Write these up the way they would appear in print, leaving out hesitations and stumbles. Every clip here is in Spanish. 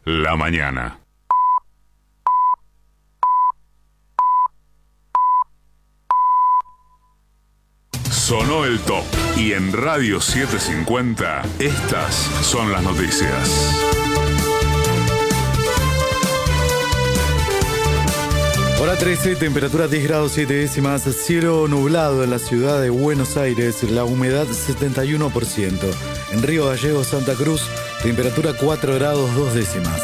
la mañana. Sonó el top y en Radio 750 estas son las noticias. Hora 13, temperatura 10 grados 7 décimas, cielo nublado en la ciudad de Buenos Aires, la humedad 71%. En Río Gallegos, Santa Cruz, temperatura 4 grados 2 décimas.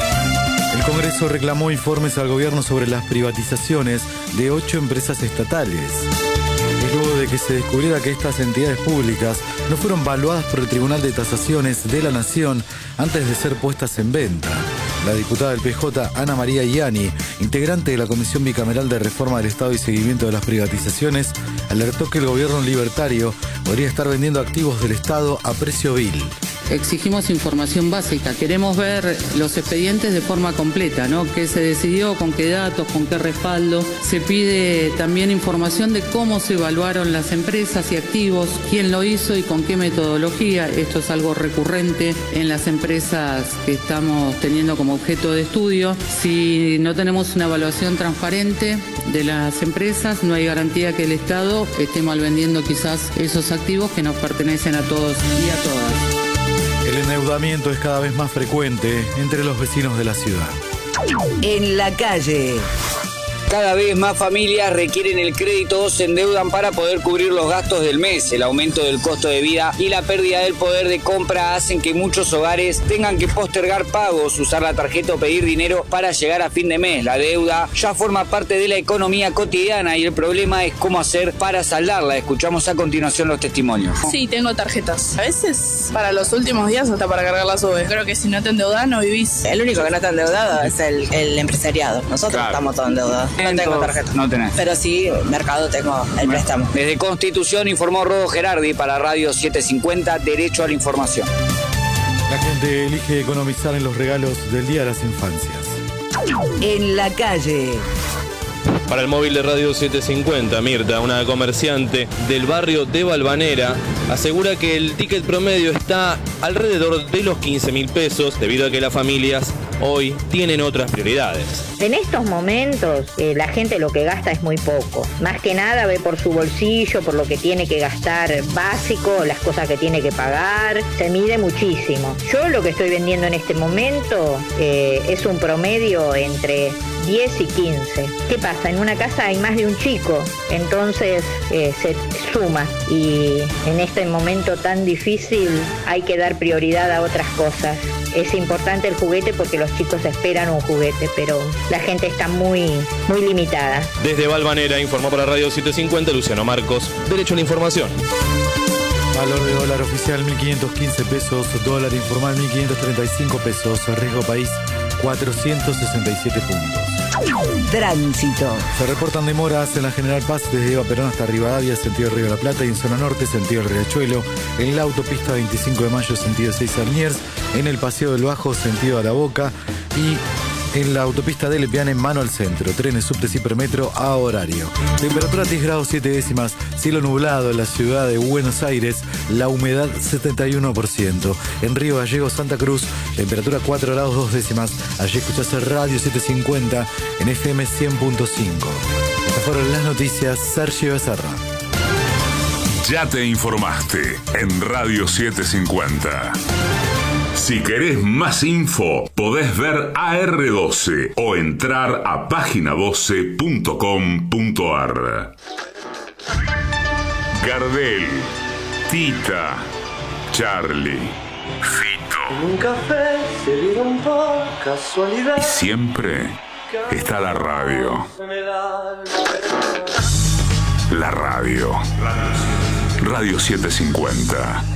El Congreso reclamó informes al gobierno sobre las privatizaciones de 8 empresas estatales. Es luego de que se descubriera que estas entidades públicas no fueron valuadas por el Tribunal de Tasaciones de la Nación antes de ser puestas en venta. La diputada del PJ, Ana María Ianni, integrante de la Comisión Bicameral de Reforma del Estado y Seguimiento de las Privatizaciones, alertó que el gobierno libertario podría estar vendiendo activos del Estado a precio vil. Exigimos información básica, queremos ver los expedientes de forma completa, ¿no? ¿Qué se decidió, con qué datos, con qué respaldo? Se pide también información de cómo se evaluaron las empresas y activos, quién lo hizo y con qué metodología. Esto es algo recurrente en las empresas que estamos teniendo como objeto de estudio. Si no tenemos una evaluación transparente de las empresas, no hay garantía que el Estado esté malvendiendo quizás esos activos que nos pertenecen a todos y a todas. El endeudamiento es cada vez más frecuente entre los vecinos de la ciudad. En la calle. Cada vez más familias requieren el crédito o se endeudan para poder cubrir los gastos del mes. El aumento del costo de vida y la pérdida del poder de compra hacen que muchos hogares tengan que postergar pagos, usar la tarjeta o pedir dinero para llegar a fin de mes. La deuda ya forma parte de la economía cotidiana y el problema es cómo hacer para saldarla. Escuchamos a continuación los testimonios. Sí, tengo tarjetas. A veces para los últimos días hasta para cargar la sube. Creo que si no te endeudas no vivís. El único que no está endeudado es el empresariado. Nosotros estamos todos endeudados. No tengo tarjeta. No tenés. Pero sí, mercado tengo el préstamo. Desde Constitución informó Rodo Gerardi para Radio 750, Derecho a la Información. La gente elige economizar en los regalos del Día de las Infancias. En la calle. Para el móvil de Radio 750, Mirta, una comerciante del barrio de Valvanera, asegura que el ticket promedio está alrededor de los 15.000 pesos debido a que las familias hoy tienen otras prioridades. En estos momentos la gente lo que gasta es muy poco. Más que nada ve por su bolsillo, por lo que tiene que gastar básico, las cosas que tiene que pagar. Se mide muchísimo. Yo lo que estoy vendiendo en este momento es un promedio entre 10 y 15. ¿Qué pasa? En una casa hay más de un chico, entonces se suma y en este momento tan difícil hay que dar prioridad a otras cosas. Es importante el juguete porque los chicos esperan un juguete, pero la gente está muy limitada. Desde Valvanera informó para Radio 750 Luciano Marcos, Derecho a la Información. Valor de dólar oficial 1.515 pesos, dólar informal 1.535 pesos, riesgo país 467 puntos. Tránsito. Se reportan demoras en la General Paz desde Eva Perón hasta Rivadavia, sentido Río de la Plata, y en zona norte, sentido Riachuelo, en la autopista 25 de mayo, sentido 6 Arniers, en el Paseo del Bajo, sentido a La Boca, y en la autopista de Lepiane en mano al centro, trenes, subtes y hipermetro a horario. Temperatura 10 grados 7 décimas, cielo nublado en la ciudad de Buenos Aires, la humedad 71%. En Río Gallegos, Santa Cruz, temperatura 4 grados 2 décimas. Allí escuchás Radio 750 en FM 100.5. Estas fueron las noticias. Sergio Becerra. Ya te informaste en Radio 750. Si querés más info, podés ver AR12 o entrar a página12.com.ar. Gardel, Tita, Charlie, Fito. Un café se dieron por casualidad. Y siempre está la radio. La radio. Radio 750.